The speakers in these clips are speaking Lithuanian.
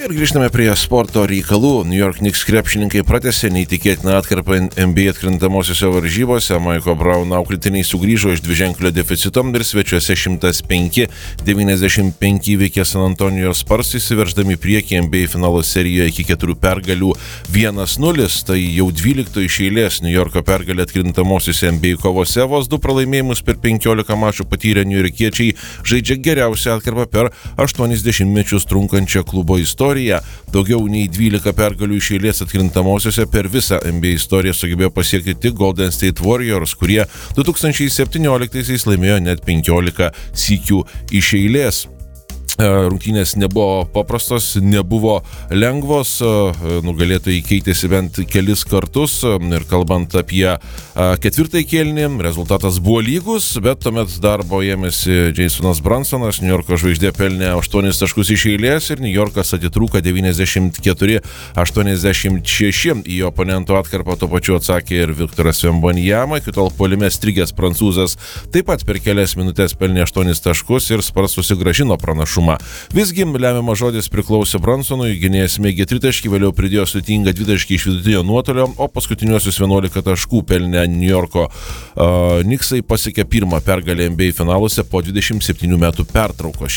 Ir grįžtame prie sporto reikalų. New York Knicks krepšininkai pratęsė neįtikėtiną atkarpą NBA atkrintamosiose varžybose. Michael Brown auklėtiniai sugrįžo iš dviženklio deficito ir svečiuose 105-95 įveikė San Antonijos Spurs, įsiverždami priekį NBA finalo serijoje iki 4 pergalių 1-0. Tai jau 12 iš eilės New Yorko pergalė atkrintamosiose NBA kovose. Vos 2 pralaimėjimus per 15 mačų patyrę niujorkiečiai žaidžia geriausią atkarpą per 80 mečius trunkančią klubo istoriją. Daugiau nei 12 pergalių iš eilės atkrintamosiose per visą NBA istoriją sugebėjo pasiekti tik Golden State Warriors, kurie 2017-aisiais laimėjo net 15 sykių iš eilės. Rungtynės nebuvo paprastos, nebuvo lengvos, nugalėtojai keitėsi bent kelis kartus ir kalbant apie ketvirtąjį kėlinį, rezultatas buvo lygus, bet tuomet darbo ėmėsi Jasonas Brunsonas, New Yorko žvaigždė pelnė 8 taškus iš eilės ir New Yorkas atitrūko 94-86. Į oponento atkarpą tuo pačiu atsakė ir Victoras Wembanyama, iki tol puolime strigęs prancūzas taip pat per kelias minutės pelnė 8 taškus ir Spurs susigrąžino pranašumą. Visgi lemiamas žodis priklausė Brunsonui, gynėjas mėgė 3 taškį, vėliau pridėjo sudėtingą 2 taškį iš vidutinio nuotolio, o paskutiniuosius 11 taškų pelnė New Yorko Knicksai pasiekė pirmą pergalę NBA finaluose po 27 metų pertraukos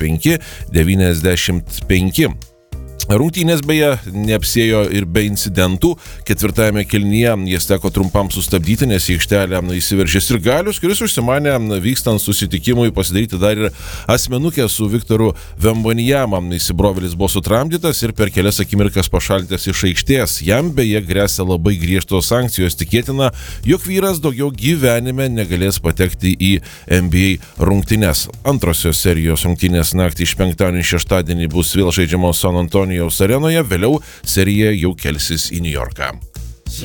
105-95. Rungtynės beje neapsėjo ir be incidentų. Ketvirtajame kėlinyje jas teko trumpam sustabdyti, nes į aikštelę įsiveržė sirgalius, kuris užsimanė vykstant susitikimui pasidaryti dar ir asmenukę su Viktoru Wembanyama. Įsibrovelis buvo sutramdytas ir per kelias akimirkas pašalintas iš aikštės. Jam beje gresia labai griežtos sankcijos. Tikėtina, jog vyras daugiau gyvenime negalės patekti į NBA rungtynes. Antrosios serijos rungtynės naktį iš penktadienį į šeštadienį bus vėl žaidžiamos San Antonijos arenoje, vėliau serija jau kelsis į Niujorką.